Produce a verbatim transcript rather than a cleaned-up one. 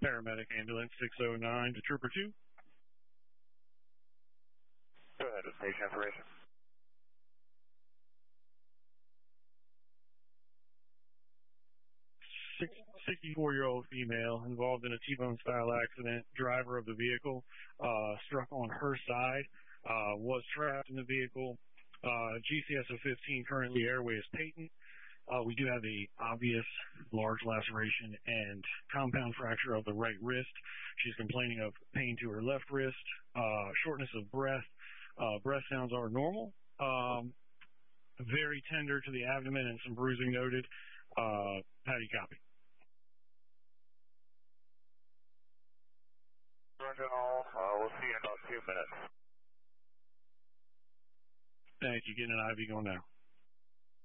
Paramedic ambulance six oh nine to Trooper two. Go ahead with patient information. sixty-four-year-old female involved in a T-bone style accident. Driver of the vehicle uh, struck on her side, uh, was trapped in the vehicle. Uh, G C S of fifteen, currently airway is patent. Uh, we do have a obvious large laceration and compound fracture of the right wrist. She's complaining of pain to her left wrist, uh, shortness of breath. Uh, breath sounds are normal. Um, very tender to the abdomen and some bruising noted. Uh, how do you copy? General, uh, we'll see you in about two minutes. Thank you. Getting an I V going now.